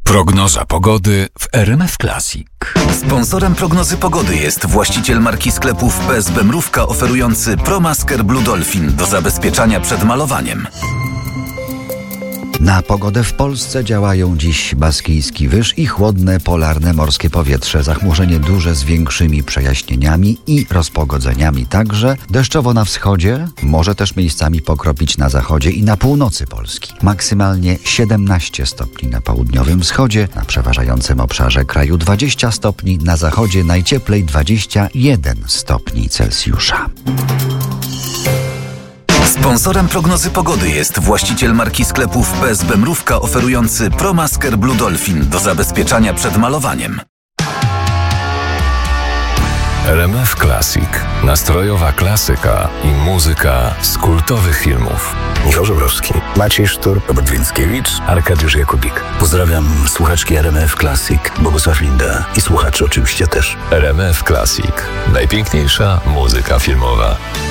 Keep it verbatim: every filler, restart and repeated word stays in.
Prognoza pogody w R M F Classic. Sponsorem prognozy pogody jest właściciel marki sklepów P S B Mrówka oferujący ProMasker Blue Dolphin do zabezpieczania przed malowaniem. Na pogodę w Polsce działają dziś baskijski wyż i chłodne polarne morskie powietrze. Zachmurzenie duże z większymi przejaśnieniami i rozpogodzeniami. Także deszczowo na wschodzie, może też miejscami pokropić na zachodzie i na północy Polski. Maksymalnie siedemnaście stopni na południowym wschodzie, na przeważającym obszarze kraju dwadzieścia stopni, na zachodzie najcieplej dwadzieścia jeden stopni Celsjusza. Sponsorem prognozy pogody jest właściciel marki sklepów P S B Mrówka oferujący ProMasker Blue Dolphin do zabezpieczania przed malowaniem. R M F Classic. Nastrojowa klasyka i muzyka z kultowych filmów. Michał Żebrowski, Maciej Sztur, Robert Więckiewicz, Arkadiusz Jakubik. Pozdrawiam słuchaczki R M F Classic, Bogusław Linda i słuchaczy oczywiście też. R M F Classic. Najpiękniejsza muzyka filmowa.